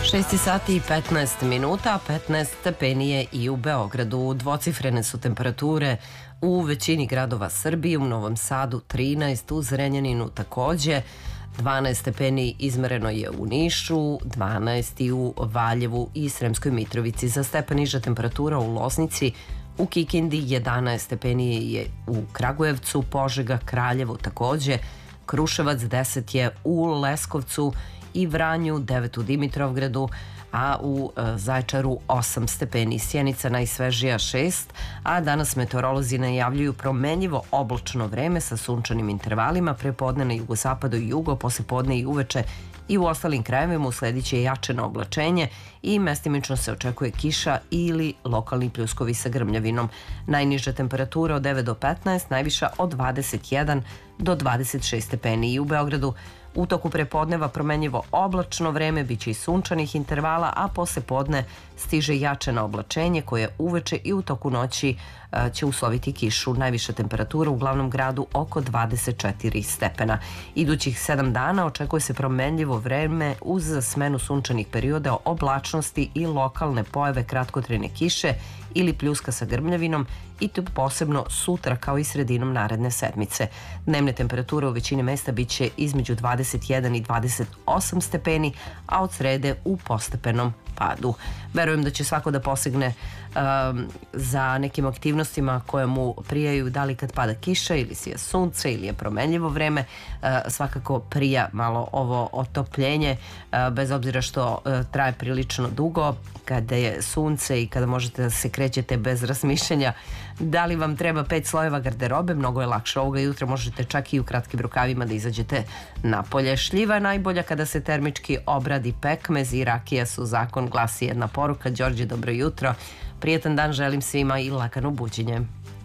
6 sati i 15 minuta, 15 stepeni je i u Beogradu. Dvocifrene su temperature u većini gradova Srbije, u Novom Sadu 13, u Zrenjaninu takođe, 12 stepeni izmereno je u Nišu, 12 i u Valjevu i Sremskoj Mitrovici. Za stepen niža temperatura u Loznici, u Kikindi 11 stepeni je u Kragujevcu, Požega, Kraljevo takođe, Kruševac 10 je u Leskovcu i Vranju, 9 u Dimitrovgradu, a u Zaječaru 8 stepeni. Sjenica najsvežija 6, a danas meteorolozi najavljuju promenljivo oblačno vreme sa sunčanim intervalima, prepodne na jugozapadu i jugo, poslepodne i uveče i u ostalim krajevima uslediće jačeno oblačenje i mestimično se očekuje kiša ili lokalni pljuskovi sa grmljavinom. Najniža temperatura od 9 do 15, najviša od 21 do 26 stepeni. I u Beogradu u toku prepodneva promenljivo oblačno vreme, biće i sunčanih intervala, a posle podne stiže jačeno oblačenje koje uveče i u toku noći će usloviti kišu. Najviša temperatura u glavnom gradu oko 24 stepena. Idućih 7 dana očekuje se promenljivo vreme uz smenu sunčanih perioda, oblačnosti i lokalne pojave kratkotrajne kiše ili pljuska sa grmljavinom, i to posebno sutra kao i sredinom naredne sedmice. Dnevne temperature u većini mesta biće između 21 i 28 stepeni, a od srede u postepenom padu. Verujem da će svako da posegne za nekim aktivnostima koje mu prijaju, da li kad pada kiša ili sija sunce ili je promenljivo vreme. Svakako prija malo ovo otopljenje, bez obzira što traje prilično dugo, kada je sunce i kada možete da se krećete bez razmišljanja da li vam treba 5 slojeva garderobe. Mnogo je lakše ovoga jutra, možete čak i u kratkim rukavima da izađete napolje. Šljiva je najbolja kada se termički obradi pekmez i rakija su zakon, glasi jedna poruka. Đorđe, dobro jutro, prijetan dan želim svima i lagano buđenje.